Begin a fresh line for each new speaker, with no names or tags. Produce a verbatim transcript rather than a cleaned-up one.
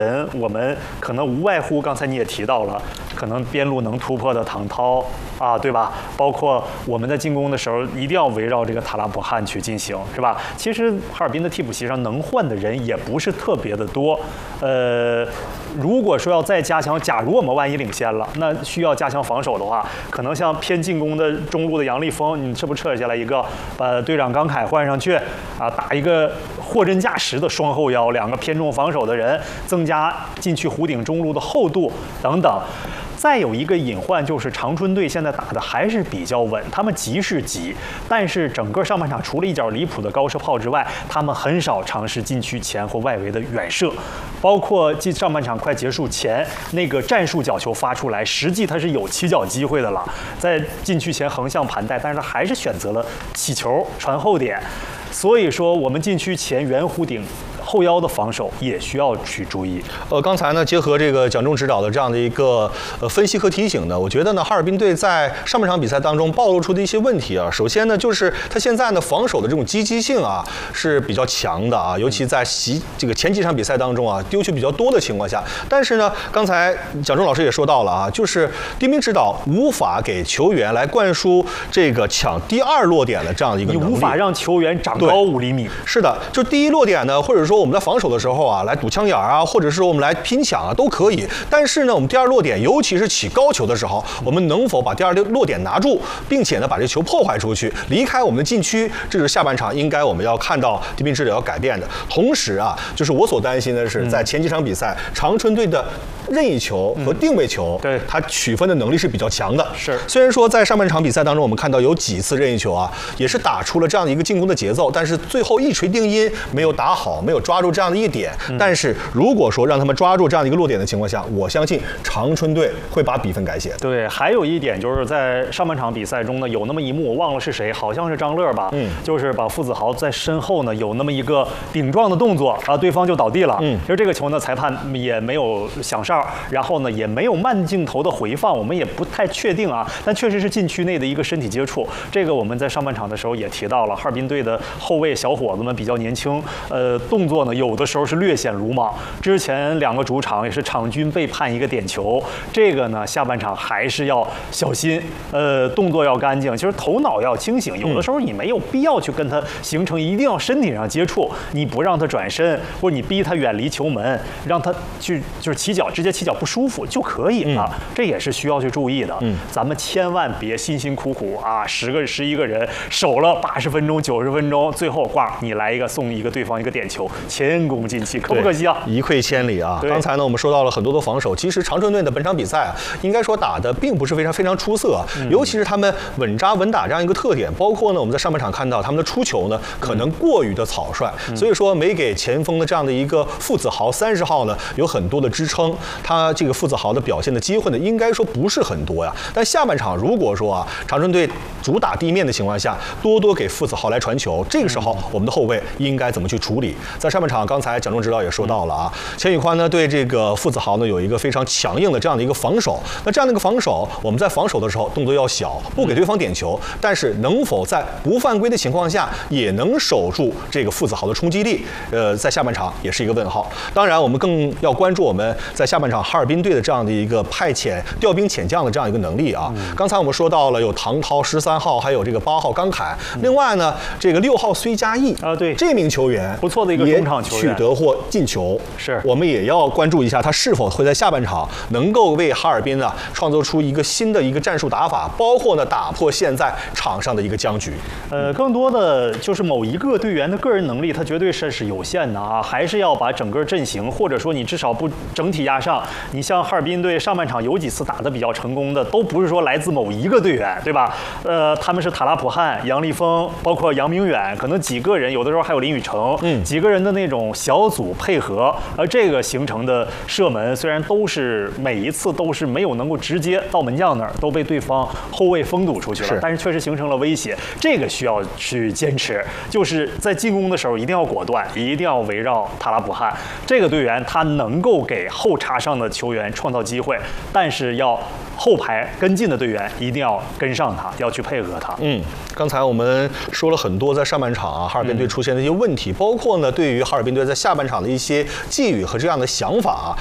人，我们可能无外乎刚才你也提到了，可能边路能突破的唐涛啊，对吧？包括我们在进攻的时候，一定要围绕这个塔拉普汗去进行，是吧？其实哈尔滨的替补席上能换的人也不是特别的多，呃，如果说要再加强，假如我们万一领先了，那需要加强防守的话，可能像偏进攻的中路的杨立峰，你这不撤下来一个，把队长刚凯换上去啊，打一个货真价实的双后腰，两个偏重防守的人，增加进去弧顶中路的厚度等等。再有一个隐患就是长春队现在打的还是比较稳，他们急是急，但是整个上半场除了一脚离谱的高射炮之外，他们很少尝试禁区前或外围的远射，包括进上半场快结束前那个战术角球发出来，实际他是有起脚机会的了，在禁区前横向盘带，但是他还是选择了起球传后点。所以说，我们禁区前圆弧顶后腰的防守也需要去注意。
呃，刚才呢，结合这个蒋忠指导的这样的一个呃分析和提醒呢，我觉得呢，哈尔滨队在上半场比赛当中暴露出的一些问题啊，首先呢，就是他现在呢防守的这种积极性啊是比较强的啊，尤其在袭这个前几场比赛当中啊，丢球比较多的情况下，但是呢，刚才蒋忠老师也说到了啊，就是丁斌指导无法给球员来灌输这个抢第二落点的这样的一个能力，
你无法让球员长高五厘米。
是的，就第一落点呢，或者说我们在防守的时候啊，来堵枪眼啊，或者是我们来拼抢啊，都可以。但是呢，我们第二落点，尤其是起高球的时候，我们能否把第二落点拿住，并且呢，把这球破坏出去，离开我们的禁区，这是下半场应该我们要看到丁斌指导要改变的。同时啊，就是我所担心的是，在前几场比赛，长春队的任意球和定位球，
对
它取分的能力是比较强的。
是，
虽然说在上半场比赛当中，我们看到有几次任意球啊，也是打出了这样的一个进攻的节奏，但是最后一锤定音，没有打好，没有抓住这样的一点。嗯、但是如果说让他们抓住这样的一个落点的情况下，我相信长春队会把比分改写。
对，还有一点就是在上半场比赛中呢，有那么一幕我忘了是谁，好像是张乐吧，嗯，就是把傅子豪在身后呢有那么一个顶撞的动作啊，对方就倒地了。嗯，其实这个球呢，裁判也没有响哨，然后呢也没有慢镜头的回放，我们也不太确定啊，但确实是禁区内的一个身体接触。这个我们在上半场的时候也提到了，哈尔滨队的后卫小伙子们比较年轻，呃，动作呢有的时候是略显鲁莽。之前两个主场也是场均被判一个点球，这个呢下半场还是要小心，呃，动作要干净，其实头脑要清醒。有的时候你没有必要去跟他形成一定要身体上接触，你不让他转身，或者你逼他远离球门，让他去就是起脚直接起脚不舒服就可以了，嗯、这也是需要去注意的。嗯，咱们千万别辛辛苦苦啊，十个十一个人守了八十分钟、九十分钟，最后挂你来一个送一个对方一个点球，前功尽弃，可不可惜啊？
一溃千里啊！刚才呢，我们说到了很多的防守，其实长春队的本场比赛啊，应该说打的并不是非常非常出色，嗯、尤其是他们稳扎稳打这样一个特点，包括呢，我们在上半场看到他们的出球呢，可能过于的草率，嗯、所以说没给前锋的这样的一个傅子豪三十号呢有很多的支撑，他这个傅子豪的表现的机会呢，应该说不是很多呀。但下半场如果说啊，长春队主打地面的情况下，多多给傅子豪来传球，这个时候我们的后卫应该怎么去处理？在上半场，刚才蒋忠指导也说到了啊，钱宇宽呢对这个傅子豪呢有一个非常强硬的这样的一个防守。那这样的一个防守，我们在防守的时候动作要小，不给对方点球，但是能否在不犯规的情况下也能守住这个傅子豪的冲击力？呃，在下半场也是一个问号。当然，我们更要关注我们在下半场哈尔滨队的这样的一个派遣调兵遣将的这样一个能力啊。嗯、刚才我们说到了有唐涛、十三号，还有这个八号刚凯。嗯、另外呢，这个六号崔佳义
啊，对，
这名球员
不错的一个中场球员，
取得过进球。
是，
我们也要关注一下他是否会在下半场能够为哈尔滨呢创造出一个新的一个战术打法，包括呢打破现在场上的一个僵局。
呃，更多的就是某一个队员的个人能力，他绝对是是有限的啊，还是要把整个阵型，或者说你至少不整体压上。你像哈尔滨队上半场有几次打得比较成功的，都不是说来自某一个队员，对吧？呃，他们是塔拉普汗、杨立峰，包括杨明远，可能几个人，有的时候还有林宇成，嗯，几个人的那种小组配合，而这个形成的射门，虽然都是每一次都是没有能够直接到门将那儿，都被对方后卫封堵出去了，但是确实形成了威胁。这个需要去坚持，就是在进攻的时候一定要果断，一定要围绕塔拉普汗这个队员，他能够给后插上的球员创造机会，但是要后排跟进的队员一定要跟上他，要去配合他。
嗯，刚才我们说了很多在上半场啊，哈尔滨队出现的一些问题，嗯、包括呢对于哈尔滨队在下半场的一些寄语和这样的想法啊。